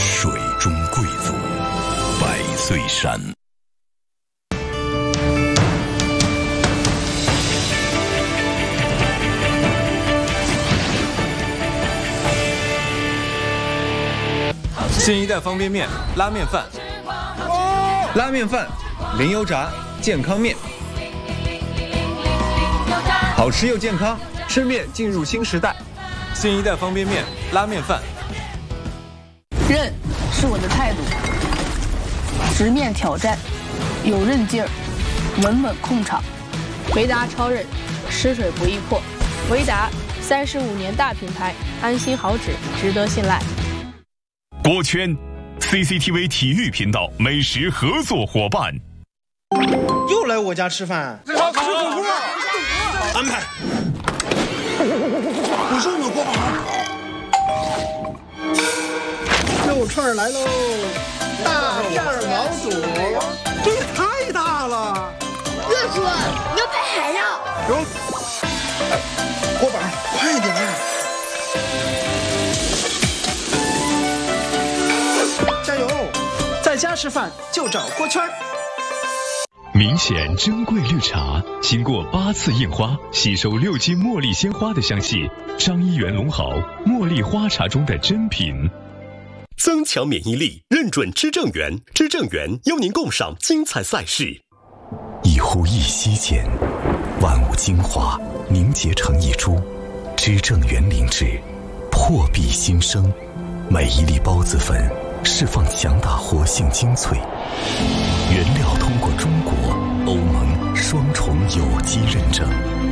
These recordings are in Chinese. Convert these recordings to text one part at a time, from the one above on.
水中贵族，百岁山。 新一代方便面拉面饭， 拉面饭，零油炸，健康面，好吃又健康，吃面进入新时代。 新一代方便面拉面饭， 韧是我的态度，直面挑战，有韧劲儿，稳稳控场。 维达超韧，吃水不易破。维达35年大品牌，安心好纸，值得信赖。 锅圈 ，CCTV 体育频道美食合作伙伴。 又来我家吃饭， 吃火锅， 安排。不是我锅巴，肉串来喽！大片毛肚，这也太大了。 热叔，牛排海肉。 锅巴，快点！加油！在家吃饭就找锅圈。 明显珍贵绿茶，经过8次印花，吸收6斤茉莉鲜花的香气。张一元龙豪茉莉花茶中的珍品。 增强免疫力，认准知正源。知正源邀您共赏精彩赛事。 一呼一吸间，万物精华凝结成一株。知正源灵芝，破壁新生。每一粒孢子粉释放强大活性精粹，原料通过中国、欧盟双重有机认证，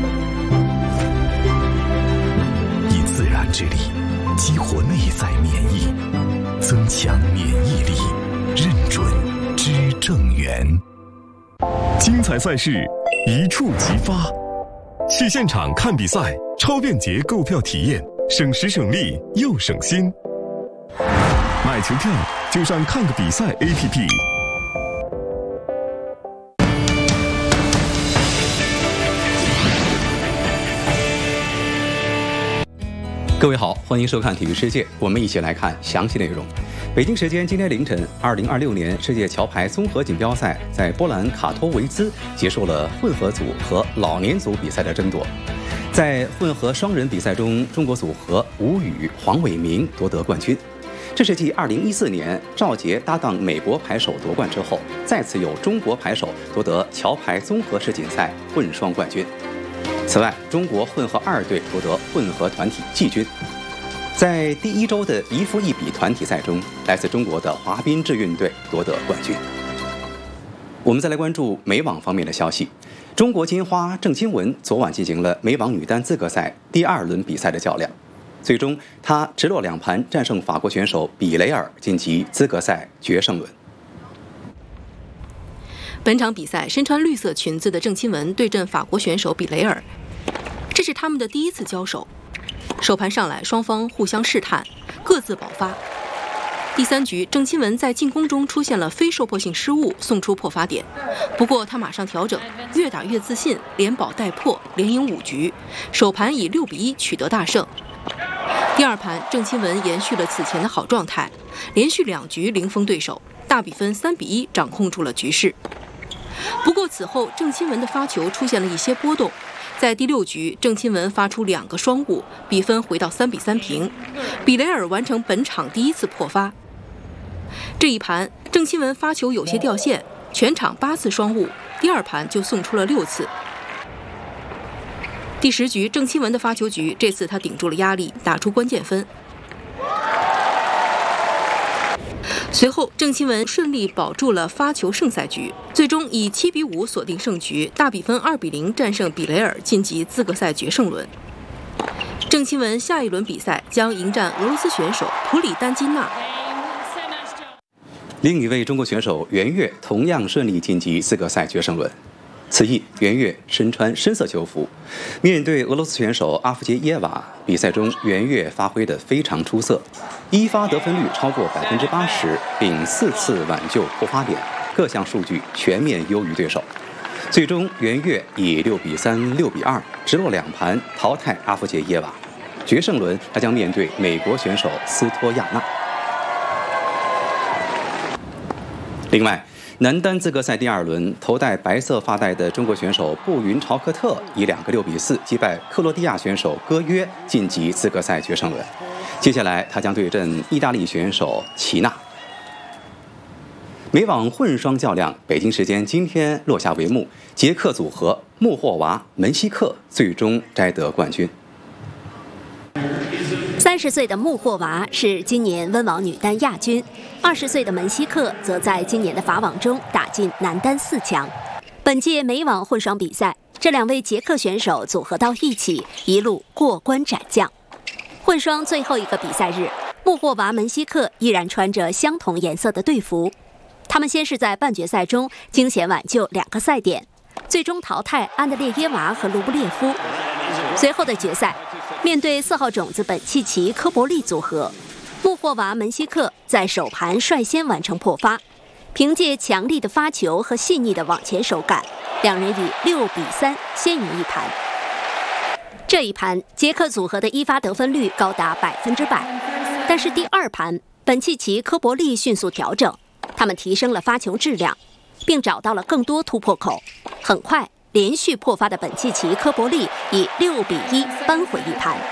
以自然之力激活内在免疫，增强免疫力，认准知正源。 精彩赛事一触即发，去现场看比赛，超便捷购票体验，省时省力又省心。买球票就上看个比赛 APP。 各位好，欢迎收看体育世界，我们一起来看详细内容。北京时间今天凌晨，2026年世界桥牌综合锦标赛在波兰卡托维兹结束了混合组和老年组比赛的争夺。在混合双人比赛中，中国组合吴宇、黄伟明夺得冠军。这是继2014年赵杰搭档美国牌手夺冠之后，再次有中国牌手夺得桥牌综合世锦赛混双冠军。此外，中国混合2队夺得混合团体季军。在第1周的1负1比团体赛中，来自中国的滑冰志运队夺得冠军。我们再来关注美网方面的消息。中国金花郑钦文昨晚进行了美网女单资格赛第2轮比赛的较量，最终她直落2盘战胜法国选手比雷尔，晋级资格赛决胜轮。 本场比赛，身穿绿色裙子的郑钦文对阵法国选手比雷尔，这是他们的第1次交手。首盘上来，双方互相试探，各自爆发。第3局，郑钦文在进攻中出现了非受迫性失误，送出破发点。不过他马上调整，越打越自信，连保带破，连赢5局。首盘以6比1取得大胜。第2盘，郑钦文延续了此前的好状态，连续2局零封对手，大比分3比1掌控住了局势。不过此后，郑钦文的发球出现了一些波动。在第6局，郑钦文发出2个双误，比分回到3比3平。比雷尔完成本场第1次破发。这一盘，郑钦文发球有些掉线，全场8次双误，第2盘就送出了6次。第10局，郑钦文的发球局，这次他顶住了压力，打出关键分。随后，郑钦文顺利保住了发球胜赛局，最终以7比5锁定胜局，大比分2比0战胜比雷尔，晋级资格赛决胜轮。郑钦文下一轮比赛将迎战俄罗斯选手普里丹金娜。 另一位中国选手袁岳同样顺利晋级资格赛决胜轮。此役，袁岳身穿深色球服，面对俄罗斯选手阿夫杰耶娃，比赛中袁岳发挥得非常出色，1发得分率超过80%，并4次挽救破发点，各项数据全面优于对手。最终，袁岳以6比3、6比2直落2盘淘汰阿夫杰耶娃。决胜轮，他将面对美国选手斯托亚纳。 另外，男单资格赛第2轮，头戴白色发带的中国选手布云朝克特以2个6比4击败克罗地亚选手戈约，晋级资格赛决胜轮。接下来，他将对阵意大利选手齐娜。美网混双较量，北京时间今天落下帷幕，捷克组合穆霍娃、门西克最终摘得冠军。 30岁的穆霍娃是今年温网女单亚军，20岁的门西克则在今年的法网中打进男单4强。本届美网混双比赛，这2位捷克选手组合到一起，一路过关斩将。混双最后一个比赛日，穆霍娃、门西克依然穿着相同颜色的队服。他们先是在半决赛中惊险挽救2个赛点，最终淘汰安德烈耶娃和卢布列夫。随后的决赛，面对4号种子本契奇、科伯利组合，穆霍娃、门西克在首盘率先完成破发，凭借强力的发球和细腻的网前手感，2人以6比3先赢一盘。这一盘，捷克组合的一发得分率高达100%，但是第2盘，本契奇、科伯利迅速调整，他们提升了发球质量，并找到了更多突破口。很快，连续破发的本契奇、科伯利以6比1扳回一盘。